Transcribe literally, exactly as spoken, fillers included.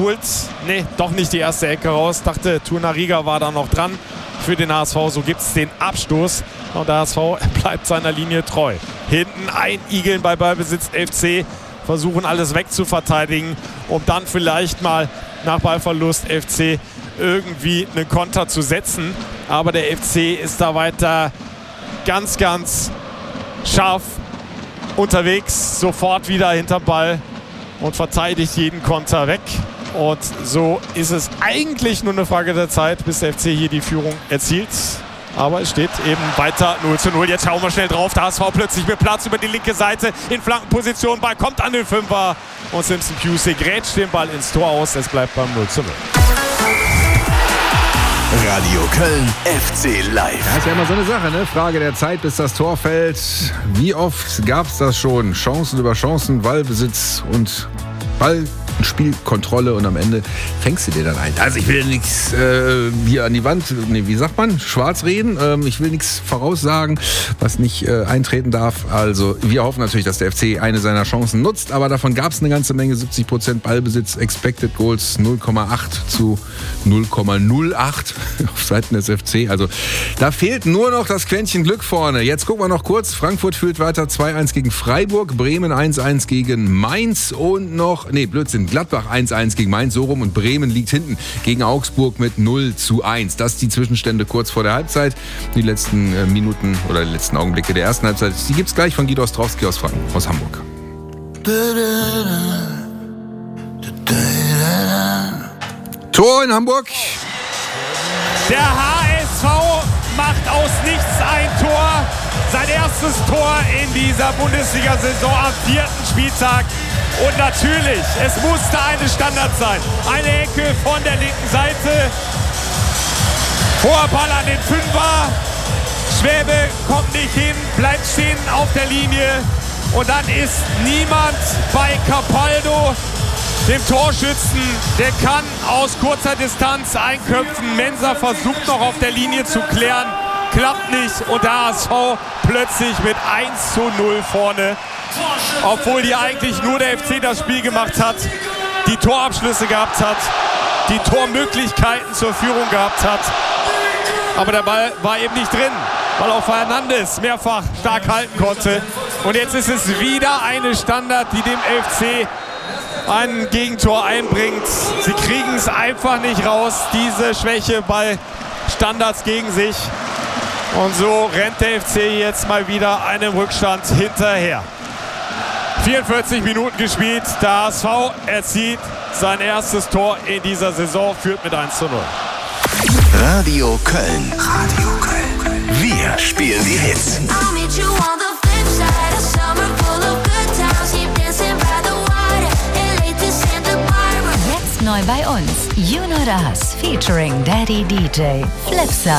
holt, nee, doch nicht die erste Ecke raus. Dachte, Torunariga war da noch dran für den H S V. So gibt es den Abstoß und der H S V bleibt seiner Linie treu. Hinten einigeln bei Ballbesitz F C, versuchen alles wegzuverteidigen, um dann vielleicht mal nach Ballverlust F C irgendwie einen Konter zu setzen. Aber der F C ist da weiter ganz, ganz scharf unterwegs, sofort wieder hinterm Ball und verteidigt jeden Konter weg. Und so ist es eigentlich nur eine Frage der Zeit, bis der F C hier die Führung erzielt. Aber es steht eben weiter null zu null. Jetzt schauen wir schnell drauf. Der H S V plötzlich mit Platz über die linke Seite in Flankenposition. Ball kommt an den Fünfer und Simpson Pusey grätscht den Ball ins Tor aus. Es bleibt beim null zu null. Radio Köln, F C Live. Das ist ja immer so eine Sache, ne? Frage der Zeit, bis das Tor fällt. Wie oft gab es das schon? Chancen über Chancen, Ballbesitz und Ball. Spielkontrolle und am Ende fängst du dir dann ein. Also ich will nichts äh, hier an die Wand, nee, wie sagt man, schwarz reden. Ähm, ich will nichts voraussagen, was nicht äh, eintreten darf. Also wir hoffen natürlich, dass der F C eine seiner Chancen nutzt, aber davon gab es eine ganze Menge. siebzig Prozent Ballbesitz, Expected Goals null Komma acht zu null Komma null acht auf Seiten des F C. Also da fehlt nur noch das Quäntchen Glück vorne. Jetzt gucken wir noch kurz. Frankfurt führt weiter zwei eins gegen Freiburg, Bremen eins eins gegen Mainz und noch, nee, Blödsinn, Gladbach eins eins gegen Mainz, so rum, und Bremen liegt hinten gegen Augsburg mit null zu eins. Das die Zwischenstände kurz vor der Halbzeit. Die letzten äh, Minuten oder die letzten Augenblicke der ersten Halbzeit, die gibt's gleich von Guido Ostrowski aus Franken, aus Hamburg. Tor in Hamburg. Der H S V macht aus nichts ein Tor. Sein erstes Tor in dieser Bundesliga-Saison am vierten Spieltag. Und natürlich, es musste eine Standard sein. Eine Ecke von der linken Seite. Hoher Ball an den Fünfer. Schwäbe kommt nicht hin, bleibt stehen auf der Linie. Und dann ist niemand bei Capaldo, dem Torschützen. Der kann aus kurzer Distanz einköpfen. Mensah versucht noch auf der Linie zu klären. Klappt nicht und der H S V plötzlich mit eins zu null vorne. Obwohl die eigentlich nur der F C das Spiel gemacht hat, die Torabschlüsse gehabt hat, die Tormöglichkeiten zur Führung gehabt hat. Aber der Ball war eben nicht drin, weil auch Fernandes mehrfach stark halten konnte. Und jetzt ist es wieder eine Standard, die dem F C ein Gegentor einbringt. Sie kriegen es einfach nicht raus, diese Schwäche bei Standards gegen sich. Und so rennt der F C jetzt mal wieder einem Rückstand hinterher. vierundvierzig Minuten gespielt. Der H S V erzielt sein erstes Tor in dieser Saison, führt mit eins zu null. Radio Köln. Radio Köln. Wir spielen die Hits. Jetzt neu bei uns. You Know Das featuring Daddy D J Flipside.